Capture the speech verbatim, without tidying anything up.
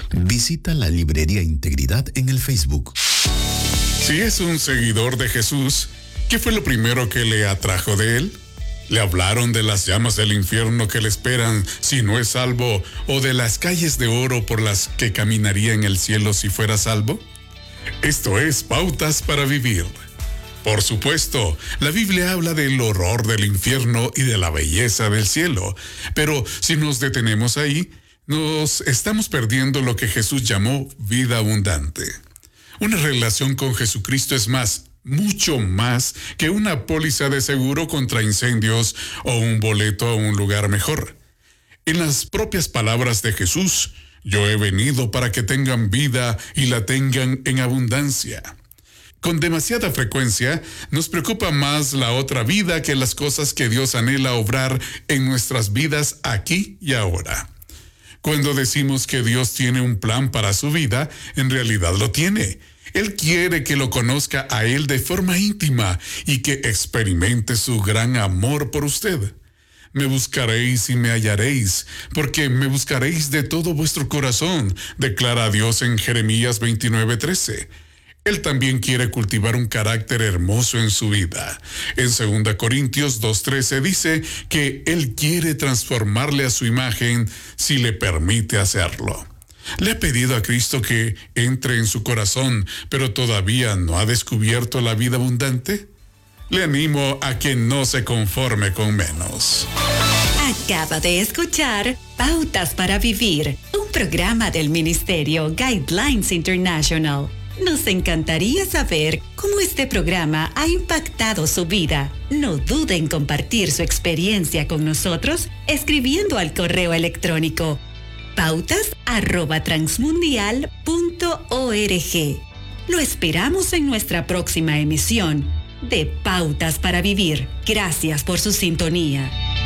Visita la Librería Integridad en el Facebook. Si es un seguidor de Jesús, ¿qué fue lo primero que le atrajo de él? ¿Le hablaron de las llamas del infierno que le esperan si no es salvo, o de las calles de oro por las que caminaría en el cielo si fuera salvo? Esto es Pautas para Vivir. Por supuesto, la Biblia habla del horror del infierno y de la belleza del cielo, pero si nos detenemos ahí, nos estamos perdiendo lo que Jesús llamó vida abundante. Una relación con Jesucristo es más, mucho más que una póliza de seguro contra incendios o un boleto a un lugar mejor. En las propias palabras de Jesús, yo he venido para que tengan vida y la tengan en abundancia. Con demasiada frecuencia, nos preocupa más la otra vida que las cosas que Dios anhela obrar en nuestras vidas aquí y ahora. Cuando decimos que Dios tiene un plan para su vida, en realidad lo tiene. Él quiere que lo conozca a Él de forma íntima y que experimente su gran amor por usted. Me buscaréis y me hallaréis, porque me buscaréis de todo vuestro corazón, declara Dios en Jeremías veintinueve trece. Él también quiere cultivar un carácter hermoso en su vida. En segunda Corintios dos trece dice que Él quiere transformarle a su imagen si le permite hacerlo. ¿Le ha pedido a Cristo que entre en su corazón, pero todavía no ha descubierto la vida abundante? Le animo a que no se conforme con menos. Acaba de escuchar Pautas para Vivir, un programa del Ministerio Guidelines International. Nos encantaría saber cómo este programa ha impactado su vida. No dude en compartir su experiencia con nosotros escribiendo al correo electrónico pautas arroba transmundial punto org. Lo esperamos en nuestra próxima emisión de Pautas para Vivir. Gracias por su sintonía.